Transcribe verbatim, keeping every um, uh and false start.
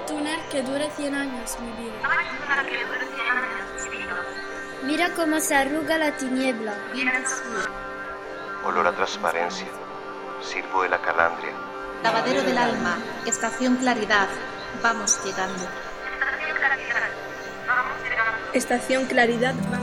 túnel que dure cien años, mi vida. Mira cómo se arruga la tiniebla. Olor a transparencia. Sirvo de la calandria. Lavadero del alma. Estación Claridad. Vamos llegando. Estación Claridad.